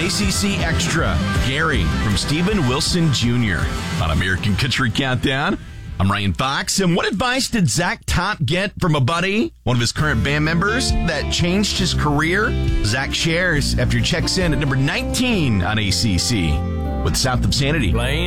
ACC Extra, Gary from Stephen Wilson Jr. on American Country Countdown. I'm Ryan Fox, and what advice did Zach Top get from a buddy, one of his current band members, that changed his career? Zach shares after he checks in at number 19 on ACC with South of Sanity. Playing